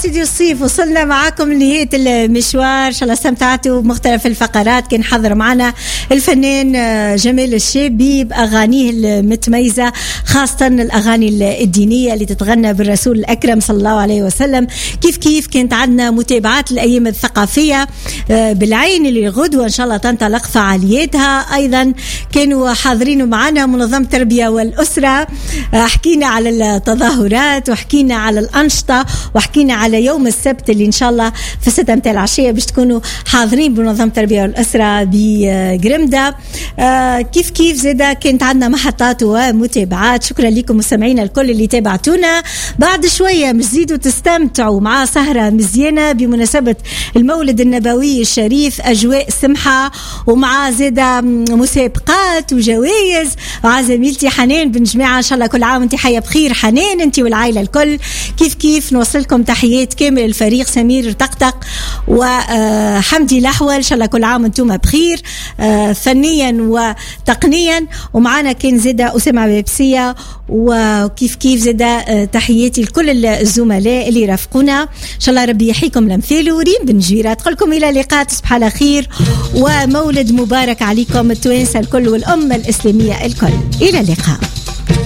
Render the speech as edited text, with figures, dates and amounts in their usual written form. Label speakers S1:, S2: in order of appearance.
S1: سيدي الصيف وصلنا معاكم لنهاية المشوار. إن شاء الله استمتعتوا بمختلف الفقرات. كان حضر معنا الفنان جمال الشابي بأغانيه المتميزة، خاصة الأغاني الدينية اللي تتغنى بالرسول الأكرم صلى الله عليه وسلم. كيف كانت عندنا متابعات الأيام الثقافية بالعين اللي غدوة إن شاء الله تنطلق فعالياتها. أيضا كانوا حاضرين معنا منظمة التربية والأسرة، حكينا على التظاهرات وحكينا على الأنشطة وحكينا على يوم السبت اللي إن شاء الله في 6 متى العشية باش تكونوا حاضرين بمنظمة التربية والأسرة بجرمدة. كيف زيدا كانت عندنا محطات ومتابعات. شكرا لكم مستمعينا الكل اللي تابعتونا. بعد شوية مزيدوا تستمتعوا مع سهرة مزيانة بمناسبة المولد النبوي الشريف، أجواء سمحة ومع زيدا مسابقات وجوائز مع زميلتي حنان بن جماعة. إن شاء الله كل عام وانت حية بخير حنان، انت والعائلة الكل. كيف نوصلكم تحيات كامل الفريق، سمير طقطق وحمدي الأحول. إن شاء الله كل عام وانتم بخير فنيا وتقنيا. ومعنا كان زيدا أسامة بيبسية. وكيف زيدا تحياتي لكل الزملاء اللي رافقونا. إن شاء الله ربي يحييكم الأمثال. وريم بن جويرة تقولكم إلى اللقاء، تصبح على خير ومولد مبارك عليكم التوانسة الكل والأمة الإسلامية الكل. إلى اللقاء.